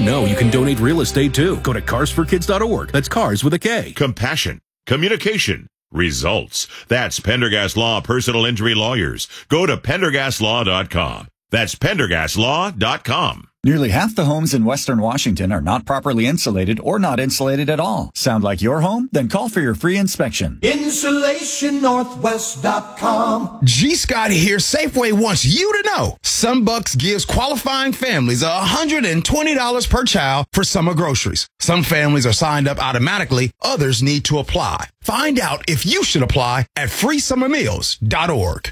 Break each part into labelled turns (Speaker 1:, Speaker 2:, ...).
Speaker 1: know you can donate real estate too? Go to carsforkids.org. That's cars with a K.
Speaker 2: Compassion, communication, results. That's Pendergast Law Personal Injury Lawyers. Go to pendergastlaw.com. That's pendergastlaw.com.
Speaker 3: Nearly half the homes in Western Washington are not properly insulated or not insulated at all. Sound like your home? Then call for your free inspection.
Speaker 4: InsulationNorthwest.com. G. Scott here. Safeway wants you to know SunBucks gives qualifying families $120 per child for summer groceries. Some families are signed up automatically. Others need to apply. Find out if you should apply at freesummermeals.org.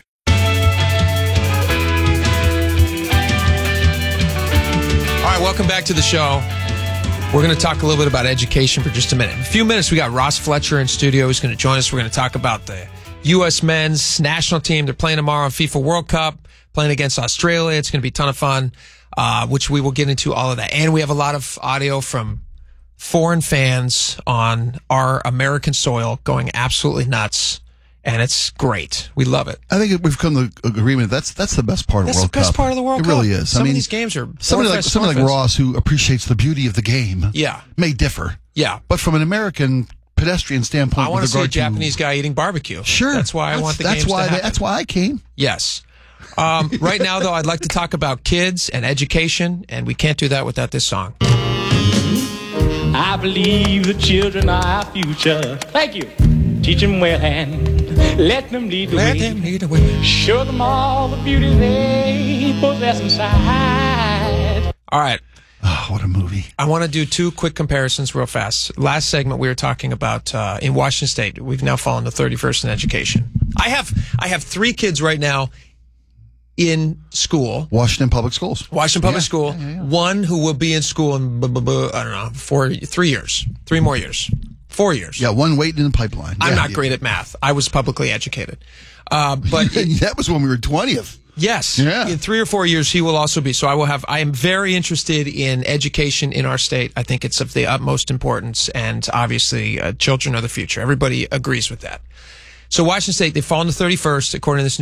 Speaker 5: All right, welcome back to the show. We're going to talk a little bit about education for just a minute. In a few minutes, we got Ross Fletcher in studio. He's going to join us. We're going to talk about the U.S. men's national team. They're playing tomorrow in FIFA World Cup, playing against Australia. It's going to be a ton of fun, which we will get into all of that. And we have a lot of audio from foreign fans on our American soil going absolutely nuts. And it's great. We love it.
Speaker 6: I think we've come to agreement that's the best part of the World Cup.
Speaker 5: That's the best part of the World Cup.
Speaker 6: It really is.
Speaker 5: Some of these games are
Speaker 6: somebody like Ross, who appreciates the beauty of the game, may differ.
Speaker 5: Yeah.
Speaker 6: But from an American pedestrian standpoint,
Speaker 5: I want to see a Japanese guy eating barbecue.
Speaker 6: Sure.
Speaker 5: That's why I want the games to happen.
Speaker 6: That's why I came.
Speaker 5: Yes. Right now, though, I'd like to talk about kids and education, and we can't do that without this song.
Speaker 7: I believe the children are our future. Thank you. Teach them well and let them lead the way. Show them all the beauty they possess inside.
Speaker 5: All right.
Speaker 6: Oh, what a movie.
Speaker 5: I want to do two quick comparisons real fast. Last segment, we were talking about in Washington State. We've now fallen to 31st in education. I have three kids right now in school.
Speaker 6: Washington Public Schools.
Speaker 5: Washington Public School. Yeah. One who will be in school in, I don't know, 3 years. 3 more years. 4 years.
Speaker 6: Yeah, one waiting in the pipeline.
Speaker 5: I'm not great at math. I was publicly educated. But
Speaker 6: that was when we were 20th.
Speaker 5: Yes.
Speaker 6: Yeah.
Speaker 5: In 3 or 4 years, he will also be. So I am very interested in education in our state. I think it's of the utmost importance. And obviously, children are the future. Everybody agrees with that. So Washington State, they've fallen to 31st, according to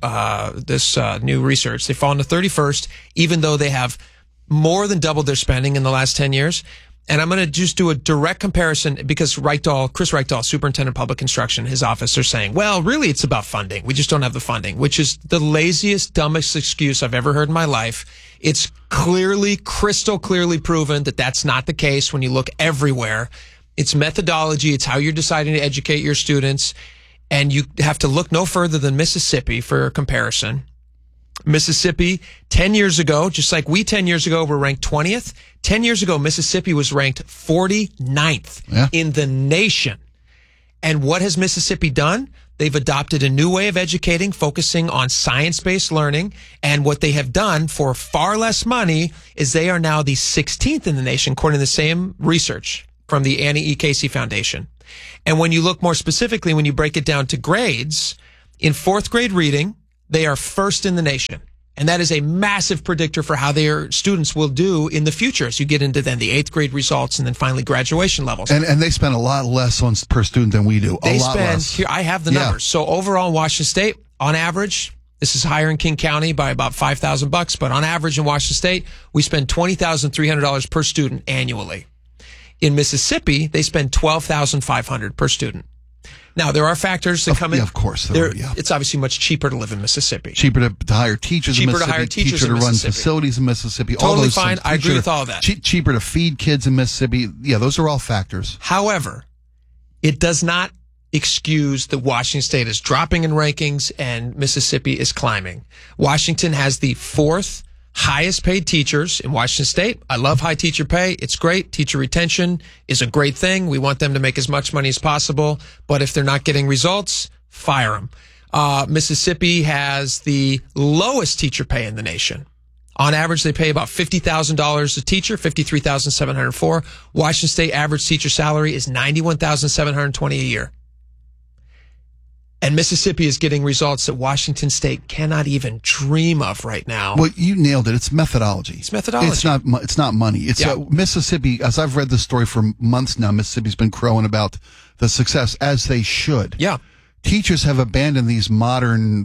Speaker 5: this new research. They've fallen to 31st, even though they have more than doubled their spending in the last 10 years. And I'm going to just do a direct comparison because Chris Reichdahl, Superintendent of Public Instruction, his office, are saying, well, really, it's about funding. We just don't have the funding, which is the laziest, dumbest excuse I've ever heard in my life. It's crystal clearly proven that that's not the case when you look everywhere. It's methodology. It's how you're deciding to educate your students. And you have to look no further than Mississippi for comparison. Mississippi, 10 years ago, just like we 10 years ago were ranked 20th, 10 years ago, Mississippi was ranked 49th in the nation. And what has Mississippi done? They've adopted a new way of educating, focusing on science-based learning. And what they have done for far less money is they are now the 16th in the nation, according to the same research from the Annie E. Casey Foundation. And when you look more specifically, when you break it down to grades, in 4th grade reading, they are first in the nation. And that is a massive predictor for how their students will do in the future as you get into then the 8th grade results and then finally graduation levels.
Speaker 6: And they spend a lot less on per student than we do. A lot less.
Speaker 5: Here, I have the numbers. So overall in Washington State, on average, this is higher in King County by about $5,000, but on average in Washington State, we spend $20,300 per student annually. In Mississippi, they spend $12,500 per student. Now, there are factors that come in.
Speaker 6: Yeah, of course.
Speaker 5: It's obviously much cheaper to live in Mississippi.
Speaker 6: Cheaper to hire teachers in Mississippi. Cheaper to run facilities in Mississippi.
Speaker 5: Totally
Speaker 6: all those
Speaker 5: fine.
Speaker 6: things.
Speaker 5: I agree with all that.
Speaker 6: Cheaper to feed kids in Mississippi. Yeah, those are all factors.
Speaker 5: However, it does not excuse that Washington State is dropping in rankings and Mississippi is climbing. Washington has the 4th highest paid teachers in Washington State. I love high teacher pay. It's great. Teacher retention is a great thing. We want them to make as much money as possible. But if they're not getting results, fire them. Mississippi has the lowest teacher pay in the nation. On average, they pay about $50,000 a teacher, $53,704. Washington State average teacher salary is $91,720 a year. And Mississippi is getting results that Washington State cannot even dream of right now.
Speaker 6: Well, you nailed it. It's methodology.
Speaker 5: It's methodology.
Speaker 6: It's not money. It's Mississippi, as I've read this story for months now, Mississippi's been crowing about the success, as they should.
Speaker 5: Yeah.
Speaker 6: Teachers have abandoned these modern,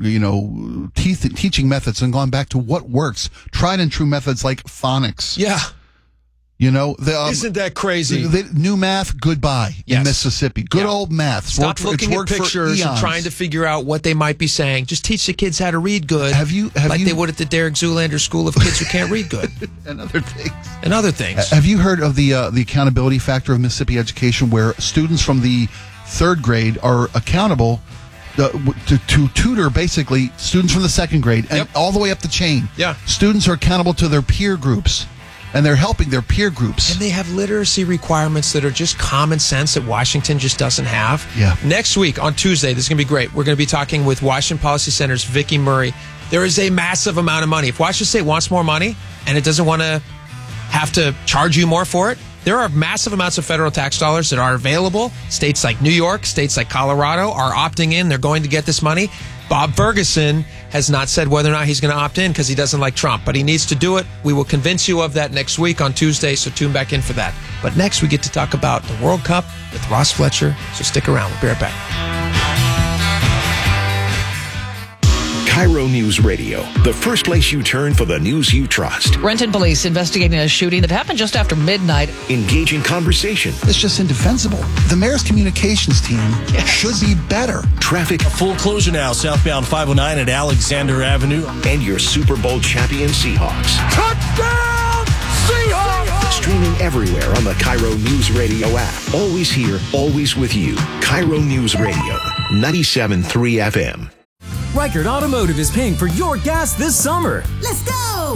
Speaker 6: teaching methods and gone back to what works. Tried and true methods like phonics.
Speaker 5: Yeah.
Speaker 6: You know,
Speaker 8: isn't that crazy?
Speaker 6: New math, goodbye in Mississippi. Good old math.
Speaker 5: Stop looking at pictures and trying to figure out what they might be saying. Just teach the kids how to read good. They would at the Derek Zoolander School of Kids Who Can't Read Good.
Speaker 6: And other things.
Speaker 5: Have
Speaker 6: you heard of the accountability factor of Mississippi education, where students from the 3rd grade are accountable to tutor basically students from the 2nd grade and all the way up the chain?
Speaker 5: Yeah.
Speaker 6: Students are accountable to their peer groups. And they're helping their peer groups.
Speaker 5: And they have literacy requirements that are just common sense that Washington just doesn't have.
Speaker 6: Yeah.
Speaker 5: Next week on Tuesday, this is going to be great. We're going to be talking with Washington Policy Center's Vicki Murray. There is a massive amount of money. If Washington State wants more money and it doesn't want to have to charge you more for it, there are massive amounts of federal tax dollars that are available. States like New York, states like Colorado are opting in. They're going to get this money. Bob Ferguson has not said whether or not he's going to opt in because he doesn't like Trump, but he needs to do it. We will convince you of that next week on Tuesday, so tune back in for that. But next we get to talk about the World Cup with Ross Fletcher, so stick around. We'll be right back.
Speaker 9: Cairo News Radio, the first place you turn for the news you trust.
Speaker 10: Renton police investigating a shooting that happened just after midnight.
Speaker 9: Engaging conversation.
Speaker 6: It's just indefensible. The mayor's communications team should be better.
Speaker 9: Traffic.
Speaker 8: A full closure now, southbound 509 at Alexander Avenue.
Speaker 9: And your Super Bowl champion Seahawks.
Speaker 8: Touchdown, Seahawks!
Speaker 9: Streaming everywhere on the Cairo News Radio app. Always here, always with you. Cairo News Radio, 97.3 FM.
Speaker 11: Reichert Automotive is paying for your gas this summer.
Speaker 12: Let's go!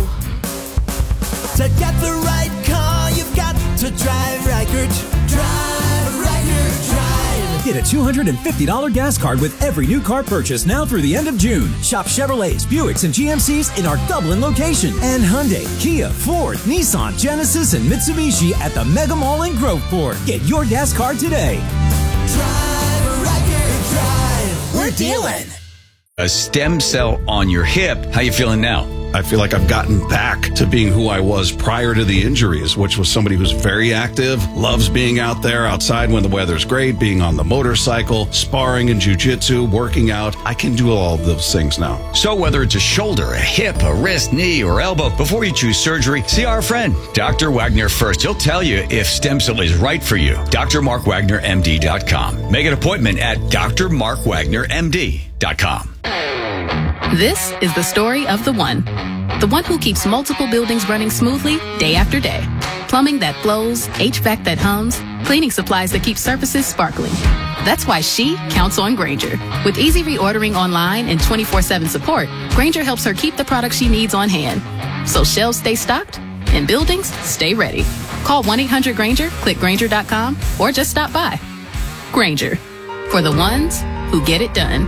Speaker 12: To get the right car, you've got to drive Reichert. Drive, Reichert, drive.
Speaker 11: Get a $250 gas card with every new car purchase now through the end of June. Shop Chevrolets, Buicks, and GMCs in our Dublin location. And Hyundai, Kia, Ford, Nissan, Genesis, and Mitsubishi at the Mega Mall in Groveport. Get your gas card today.
Speaker 12: Drive, Reichert, drive. We're dealing.
Speaker 13: A stem cell on your hip. How you feeling now?
Speaker 14: I feel like I've gotten back to being who I was prior to the injuries, which was somebody who's very active, loves being out there outside when the weather's great, being on the motorcycle, sparring in jiu-jitsu, working out. I can do all of those things now.
Speaker 13: So whether it's a shoulder, a hip, a wrist, knee, or elbow, before you choose surgery, see our friend, Dr. Wagner first. He'll tell you if stem cell is right for you. drmarkwagnermd.com. Make an appointment at drmarkwagnermd.com.
Speaker 15: This is the story of the one who keeps multiple buildings running smoothly day after day. Plumbing that flows, HVAC that hums, cleaning supplies that keep surfaces sparkling. That's why she counts on Grainger. With easy reordering online and 24/7 support, Grainger helps her keep the products she needs on hand. So shelves stay stocked and buildings stay ready. Call 1-800-GRAINGER, click Grainger.com, or just stop by. Grainger, for the ones who get it done.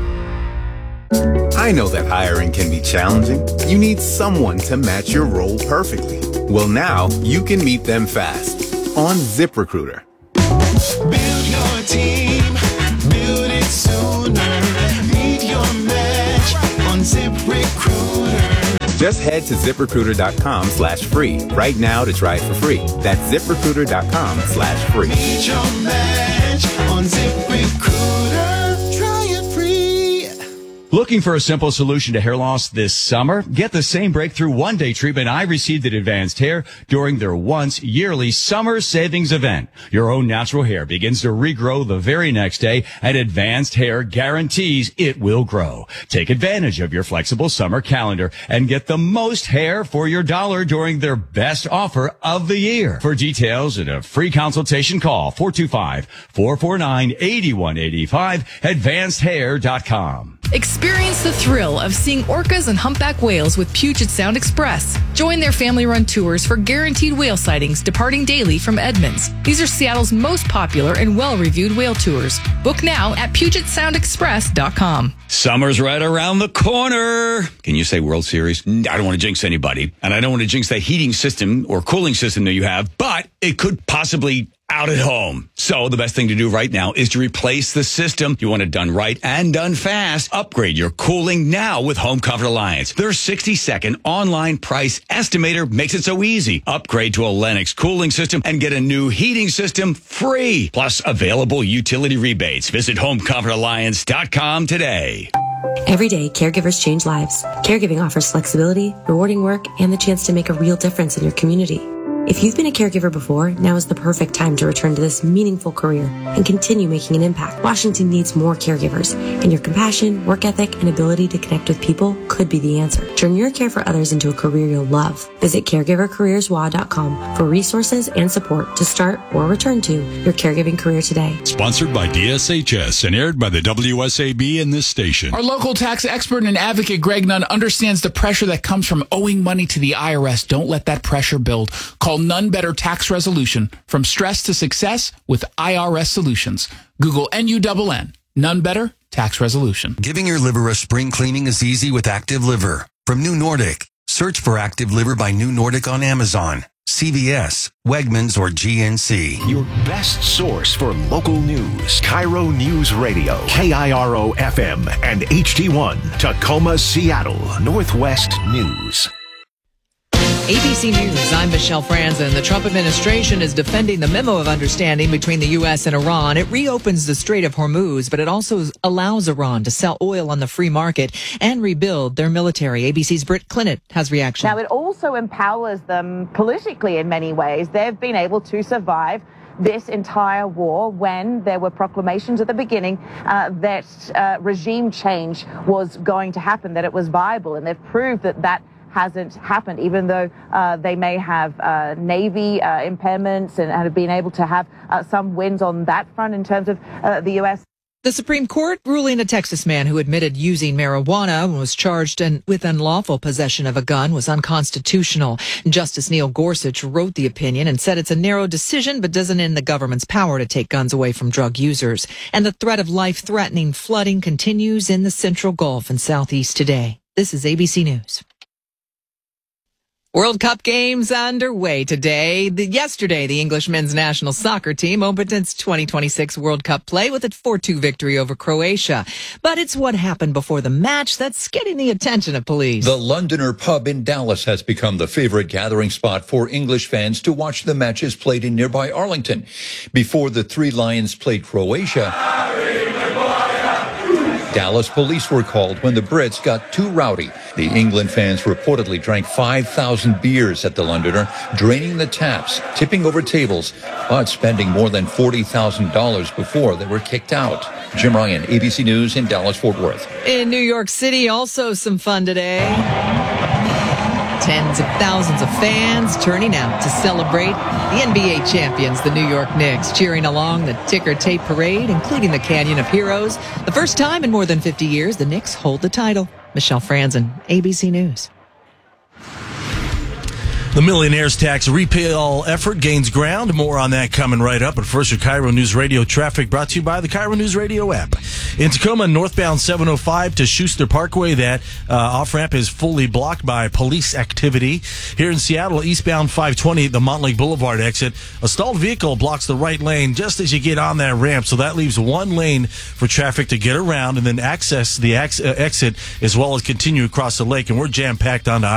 Speaker 16: I know that hiring can be challenging. You need someone to match your role perfectly. Well, now you can meet them fast on ZipRecruiter.
Speaker 12: Build your team, build it sooner. Meet your match on ZipRecruiter.
Speaker 16: Just head to ZipRecruiter.com/free right now to try it for free. That's ZipRecruiter.com/free.
Speaker 12: Meet your match on ZipRecruiter. Try it free.
Speaker 13: Looking for a simple solution to hair loss this summer? Get the same breakthrough one-day treatment I received at Advanced Hair during their once-yearly summer savings event. Your own natural hair begins to regrow the very next day, and Advanced Hair guarantees it will grow. Take advantage of your flexible summer calendar and get the most hair for your dollar during their best offer of the year. For details and a free consultation, call 425-449-8185, advancedhair.com.
Speaker 17: Experience the thrill of seeing orcas and humpback whales with Puget Sound Express. Join their family-run tours for guaranteed whale sightings departing daily from Edmonds. These are Seattle's most popular and well-reviewed whale tours. Book now at PugetSoundExpress.com.
Speaker 13: Summer's right around the corner. Can you say World Series? I don't want to jinx anybody, and I don't want to jinx that heating system or cooling system that you have, but it could possibly out at home. So the best thing to do right now is to replace the system. You want it done right and done fast. Upgrade your cooling now with Home Comfort Alliance. Their 60-second online price estimator makes it so easy. Upgrade to a Lennox cooling system and get a new heating system free. Plus available utility rebates. Visit HomeComfortAlliance.com today.
Speaker 18: Every day, caregivers change lives. Caregiving offers flexibility, rewarding work, and the chance to make a real difference in your community. If you've been a caregiver before, now is the perfect time to return to this meaningful career and continue making an impact. Washington needs more caregivers, and your compassion, work ethic, and ability to connect with people could be the answer. Turn your care for others into a career you'll love. Visit caregivercareerswa.com for resources and support to start or return to your caregiving career today.
Speaker 19: Sponsored by DSHS and aired by the WSAB in this station.
Speaker 20: Our local tax expert and advocate Greg Nunn understands the pressure that comes from owing money to the IRS. Don't let that pressure build. Call None Better Tax Resolution. From stress to success with IRS Solutions. Google NUNN. None Better Tax Resolution.
Speaker 21: Giving your liver a spring cleaning is easy with Active Liver. From New Nordic. Search for Active Liver by New Nordic on Amazon, CVS, Wegmans, or GNC.
Speaker 9: Your best source for local news. Cairo News Radio. KIRO FM and HD1. Tacoma, Seattle. Northwest News.
Speaker 10: ABC News, I'm Michelle Franzen. The Trump administration is defending the memo of understanding between the U.S. and Iran. It reopens the Strait of Hormuz, but it also allows Iran to sell oil on the free market and rebuild their military. ABC's Britt Clinton has reaction.
Speaker 22: Now, it also empowers them politically in many ways. They've been able to survive this entire war when there were proclamations at the beginning that regime change was going to happen, that it was viable, and they've proved that that hasn't happened, even though they may have Navy impairments and have been able to have some wins on that front in terms of the U.S.
Speaker 10: The Supreme Court ruling a Texas man who admitted using marijuana and was charged with unlawful possession of a gun was unconstitutional. Justice Neil Gorsuch wrote the opinion and said it's a narrow decision but doesn't end the government's power to take guns away from drug users. And the threat of life-threatening flooding continues in the Central Gulf and Southeast today. This is ABC News. World Cup games underway today. Yesterday, the English men's national soccer team opened its 2026 World Cup play with a 4-2 victory over Croatia. But it's what happened before the match that's getting the attention of police.
Speaker 23: The Londoner pub in Dallas has become the favorite gathering spot for English fans to watch the matches played in nearby Arlington. Before the Three Lions played Croatia, Dallas police were called when the Brits got too rowdy. The England fans reportedly drank 5,000 beers at the Londoner, draining the taps, tipping over tables, but spending more than $40,000 before they were kicked out. Jim Ryan, ABC News in Dallas-Fort Worth.
Speaker 10: In New York City, also some fun today. Tens of thousands of fans turning out to celebrate the NBA champions, the New York Knicks, cheering along the ticker tape parade, including the Canyon of Heroes. The first time in more than 50 years, the Knicks hold the title. Michelle Franzen, ABC News.
Speaker 8: The millionaire's tax repeal effort gains ground. More on that coming right up. But first, your Cairo News Radio traffic brought to you by the Cairo News Radio app. In Tacoma, northbound 705 to Schuster Parkway, that off-ramp is fully blocked by police activity. Here in Seattle, eastbound 520, the Montlake Boulevard exit, a stalled vehicle blocks the right lane just as you get on that ramp. So that leaves one lane for traffic to get around and then access the exit as well as continue across the lake. And we're jam-packed onto